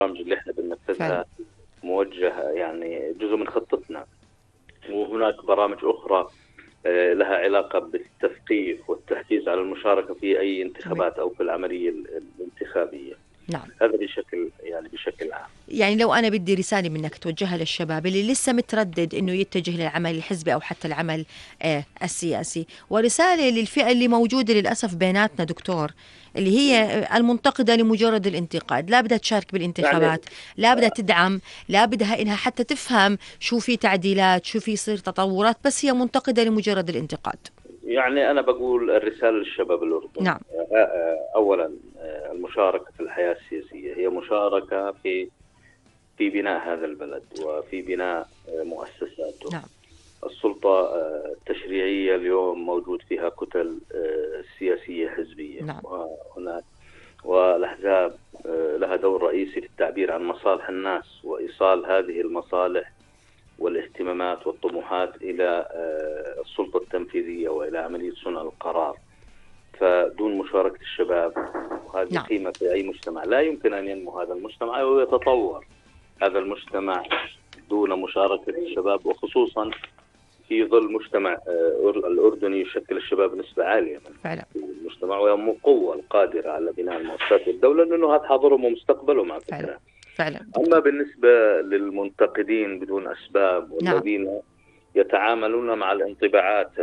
البرامج اللي احنا فعلا. بننفذها موجهة، يعني جزء من خطتنا. وهناك برامج أخرى لها علاقة بالتثقيف والتحفيز على المشاركة في أي جميل. انتخابات أو في العملية الانتخابية. نعم. هذا بشكل عام. يعني لو أنا بدي رسالة منك توجهها للشباب اللي لسه متردد إنه يتجه للعمل الحزبي أو حتى العمل السياسي، ورسالة للفئة اللي موجودة للأسف بيناتنا دكتور، اللي هي المنتقدة لمجرد الانتقاد، لا بدها تشارك يعني بالانتخابات، لا بدها تدعم، لا بدها إنها حتى تفهم شو في تعديلات، شو في يصير تطورات، بس هي منتقدة لمجرد الانتقاد. يعني أنا بقول الرسالة للشباب الأردني. نعم. أولا، المشاركة في الحياة السياسية هي مشاركة في بناء هذا البلد وفي بناء مؤسساته. نعم. السلطة التشريعية اليوم موجود فيها كتل سياسية حزبية، نعم. وهناك والأحزاب لها دور رئيسي في التعبير عن مصالح الناس وإيصال هذه المصالح والاهتمامات والطموحات إلى السلطة التنفيذية وإلى عملية صنع القرار. فدون مشاركة الشباب، وهذه نعم. قيمة في أي مجتمع، لا يمكن أن ينمو هذا المجتمع ويتطور هذا المجتمع دون مشاركة الشباب، وخصوصا في ظل مجتمع الأردني يشكل الشباب نسبة عالية فعلا. من المجتمع، وهم قوة القادرة على بناء المؤسسات والدولة، لأنه هذا حاضرهم ومستقبلهم على فعلا. فكرة. فعلا أما دكتور. بالنسبة للمنتقدين بدون أسباب نعم. والذين يتعاملون مع الانطباعات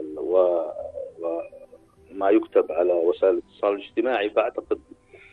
وما يكتب على وسائل الاتصال الاجتماعي، فأعتقد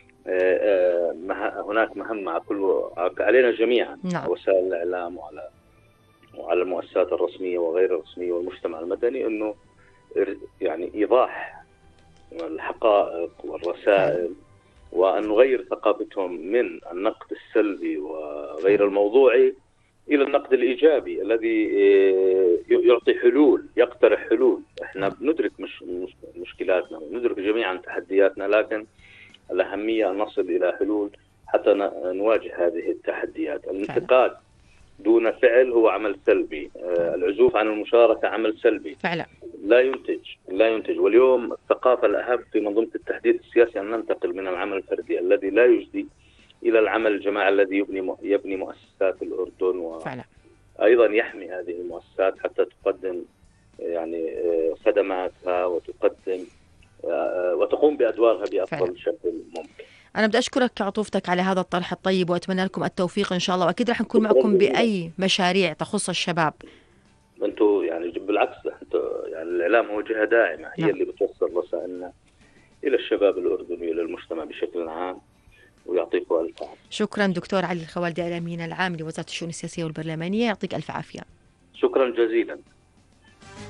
هناك مهمة علينا جميعا، نعم. وسائل الإعلام وعلى المؤسسات الرسمية وغير الرسمية والمجتمع المدني، أنه يعني إيضاح الحقائق فعلا. والرسائل، وأن نغير ثقافتهم من النقد السلبي وغير فعلا. الموضوعي إلى النقد الإيجابي الذي يعطي حلول، يقترح حلول. احنا بندرك مشكلاتنا وندرك جميعا تحدياتنا، لكن الأهمية أن نصل إلى حلول حتى نواجه هذه التحديات. فعلا. الانتقاد دون فعل هو عمل سلبي، العزوف عن المشاركة عمل سلبي، فعلا. لا ينتج. واليوم الثقافة الأهم في منظومة التحديث السياسي أن ننتقل من العمل الفردي الذي لا يجدي إلى العمل الجماعي الذي يبني مؤسسات الأردن، فعلا. وأيضا يحمي هذه المؤسسات حتى تقدم يعني خدماتها وتقوم بأدوارها فعلا. بأفضل شكل ممكن. أنا بدي أشكرك عطوفتك على هذا الطرح الطيب، وأتمنى لكم التوفيق إن شاء الله، وأكيد رح نكون شكرا معكم جزيلا. بأي مشاريع تخص الشباب. انتم يعني بالعكس، انتم يعني الاعلام هو جهه داعمه، هي نعم. اللي بتوصل رسائلنا الى الشباب الاردني والى المجتمع بشكل عام، ويعطيكم الف عافيه. شكرا دكتور علي الخوالدي الأمين العام لوزارة الشؤون السياسية والبرلمانية، يعطيك ألف عافية. شكرا جزيلا.